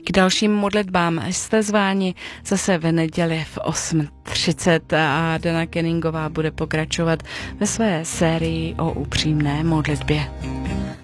K dalším modlitbám jste zváni zase v neděli v 8:30 a Dana Kenningová bude pokračovat ve své sérii o upřímné modlitbě.